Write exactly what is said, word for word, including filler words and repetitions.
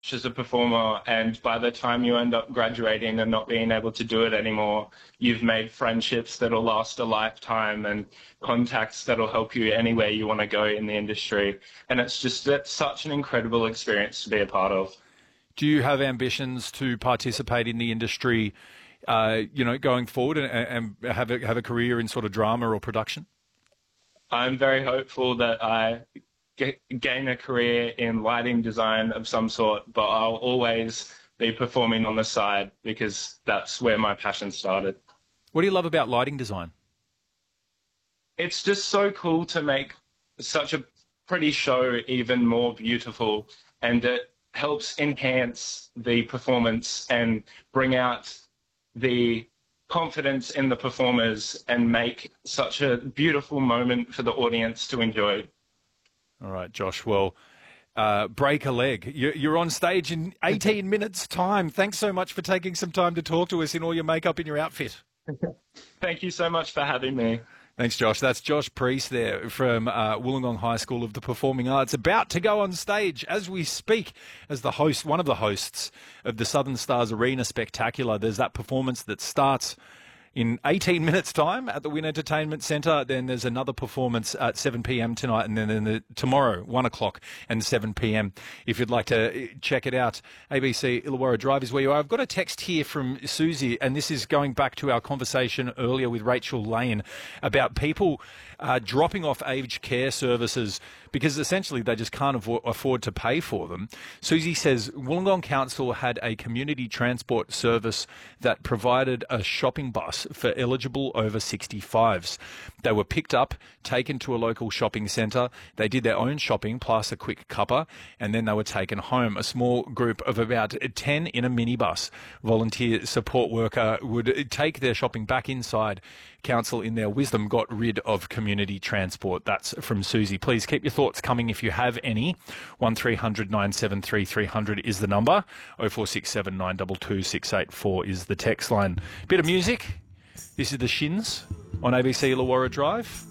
as a performer, and by the time you end up graduating and not being able to do it anymore, you've made friendships that'll last a lifetime and contacts that'll help you anywhere you want to go in the industry. And it's just, it's such an incredible experience to be a part of. Do you have ambitions to participate in the industry, uh, you know, going forward and, and have a, have a career in sort of drama or production? I'm very hopeful that I gain a career in lighting design of some sort, but I'll always be performing on the side because that's where my passion started. What do you love about lighting design? It's just so cool to make such a pretty show even more beautiful, and it helps enhance the performance and bring out the confidence in the performers and make such a beautiful moment for the audience to enjoy. All right, Josh. Well, uh, break a leg. You're on stage in eighteen minutes' time. Thanks so much for taking some time to talk to us in all your makeup and your outfit. Thank you so much for having me. Thanks, Josh. That's Josh Priest there from uh, Wollongong High School of the Performing Arts, about to go on stage as we speak as the host, one of the hosts of the Southern Stars Arena Spectacular. There's that performance that starts in eighteen minutes' time at the Wynn Entertainment Centre. Then there's another performance at seven p.m. tonight, and then in the, tomorrow, one o'clock and seven p.m. If you'd like to check it out, A B C Illawarra Drive is where you are. I've got a text here from Susie, and this is going back to our conversation earlier with Rachel Lane about people uh, dropping off aged care services because essentially they just can't avo- afford to pay for them. Susie says Wollongong Council had a community transport service that provided a shopping bus for eligible over sixty-fives. They were picked up, taken to a local shopping centre. They did their own shopping plus a quick cuppa, and then they were taken home. A small group of about ten in a minibus. Volunteer support worker would take their shopping back inside. Council, in their wisdom, got rid of community transport. That's from Susie. Please keep your thoughts coming if you have any. one three hundred nine seven three three hundred is the number. oh four six seven nine two two six eight four is the text line. Bit of music. This is the Shins on A B C Illawarra Drive.